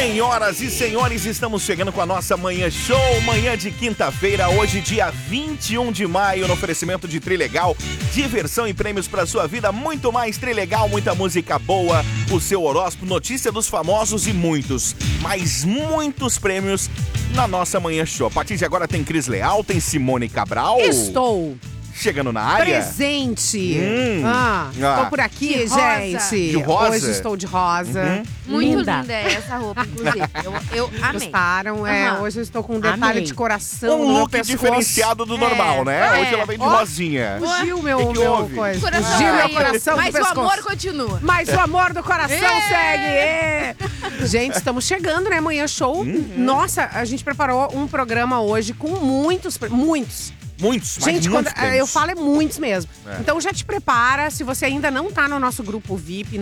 Senhoras e senhores, estamos chegando com a nossa Manhã Show, manhã de quinta-feira, hoje dia 21 de maio, no oferecimento de Trilegal, diversão e prêmios para sua vida, muito mais Trilegal, muita música boa, o seu horóscopo, notícia dos famosos e muitos, mas muitos prêmios na nossa Manhã Show. A partir de agora tem Cris Leal, tem Simone Cabral. Estou chegando na área. presente. Estou por aqui, gente. De rosa? Hoje estou de rosa. Muito Linda. linda essa roupa, inclusive. Eu amei. Gostaram? Hoje eu estou com um detalhe Amei. de coração no Um meu look pescoço. diferenciado do normal, né? Hoje ela vem de rosinha. Fugiu meu Que houve? coisa. Coração Fugiu meu saiu, coração mas do o pescoço. amor continua. Mas o amor do coração segue. Gente, estamos chegando, né? Amanhã show. Nossa, a gente preparou um programa hoje com muitos. Muitos, mas Gente, muitos quando prêmios. eu falo é muitos mesmo. É. Então já te prepara, se você ainda não tá no nosso grupo VIP,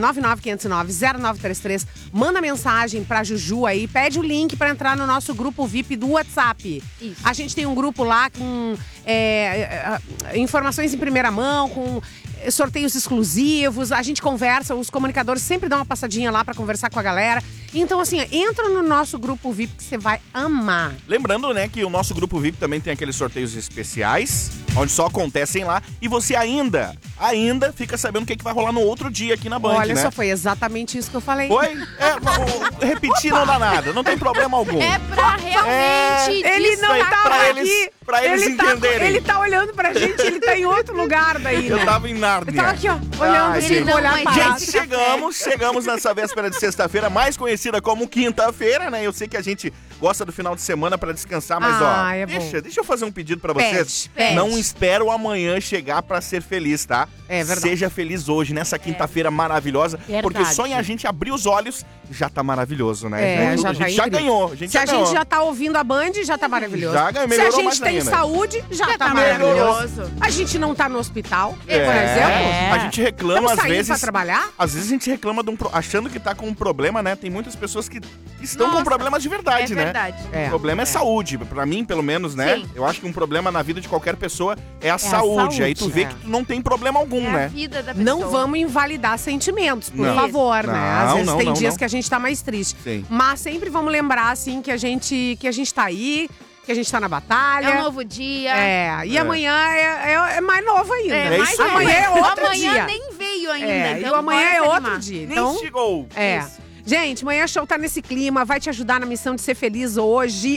99509-0933, manda mensagem pra Juju aí, pede o link pra entrar no nosso grupo VIP do WhatsApp. Isso. A gente tem um grupo lá com informações em primeira mão, com sorteios exclusivos, a gente conversa, os comunicadores sempre dão uma passadinha lá pra conversar com a galera. Então assim, entra no nosso grupo VIP que você vai amar. Lembrando, né, que o nosso grupo VIP também tem aqueles sorteios especiais, onde só acontecem lá, e você ainda fica sabendo o que vai rolar no outro dia aqui na Band, Olha, né? só foi exatamente isso que eu falei. Foi? Repetir não dá nada, não tem problema algum. É pra realmente Ele não aí, tá pra aqui. eles- pra eles entenderem. Ele tá olhando pra gente, ele tá em outro lugar daí, Eu né? tava em Ele Nárnia. tava aqui, ó, olhando Ai, assim, gente. com o olhar Não, parado. mas- Gente, chegamos nessa véspera de sexta-feira, mais conhecida como quinta-feira, né? Eu sei que a gente gosta do final de semana pra descansar, mas É bom. deixa eu fazer um pedido pra vocês. Pede. Não espera o amanhã chegar pra ser feliz, tá? É verdade. Seja feliz hoje, nessa quinta-feira maravilhosa, porque Verdade. só em a gente abrir os olhos já tá maravilhoso, né? É, a já gente tá já incrível. ganhou, a gente Se já a ganhou. gente já tá ouvindo a Band, já tá maravilhoso. Já ganhou, Se a melhorou gente mais tem ainda. saúde, já tá melhorou. maravilhoso. A gente não tá no hospital, por É, exemplo. a gente reclama Estamos às saindo vezes. pra trabalhar. Às vezes a gente reclama achando que tá com um problema, né? Tem muitas pessoas que estão com Nossa, problemas de verdade, É né? verdade. É. O problema é saúde. Pra mim, pelo menos, né? Sim. Eu acho que um problema na vida de qualquer pessoa é a a saúde. saúde, Aí tu vê é. que tu não tem problema algum, É a né? vida da pessoa. Não vamos invalidar sentimentos, por Não. favor, né? Às Não, vezes não, tem não, dias não. que a gente tá mais triste. Sim. Mas sempre vamos lembrar, assim, que a gente tá aí, que a gente tá na batalha. É um novo dia. E amanhã é mais novo ainda. É mais isso aí. Amanhã é outro Amanhã dia. nem veio ainda. E então o amanhã bora é se outro animar. dia. Nem Então, chegou. Isso. Gente, Manhã Show tá nesse clima, vai te ajudar na missão de ser feliz hoje.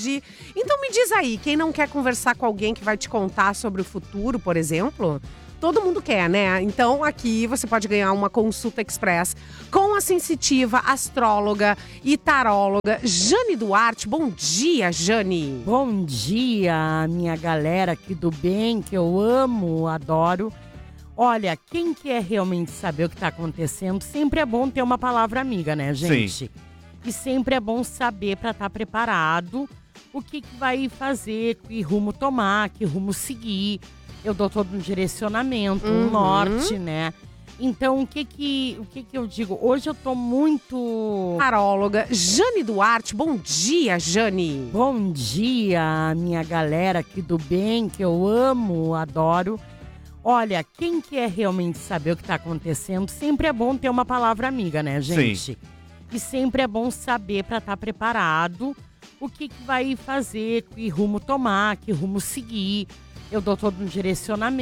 Então me diz aí, quem não quer conversar com alguém que vai te contar sobre o futuro, por exemplo? Todo mundo quer, né? Então aqui você pode ganhar uma consulta express com a sensitiva, astróloga e taróloga Jane Duarte. Bom dia, Jane. Bom dia, minha galera aqui do bem, que eu amo, adoro. Olha, quem quer realmente saber o que está acontecendo, sempre é bom ter uma palavra amiga, né, gente? Sim. E sempre é bom saber para estar preparado o que vai fazer, que rumo tomar, que rumo seguir. Eu dou todo um direcionamento, um norte, né? Então, o que eu digo? Hoje eu tô muito... Taróloga Jane Duarte. Bom dia, Jane. Bom dia, minha galera aqui do bem, que eu amo, adoro. Olha, quem quer realmente saber o que está acontecendo, sempre é bom ter uma palavra amiga, né, gente? Sim. E sempre é bom saber para estar preparado o que vai fazer, que rumo tomar, que rumo seguir. Eu dou todo um direcionamento.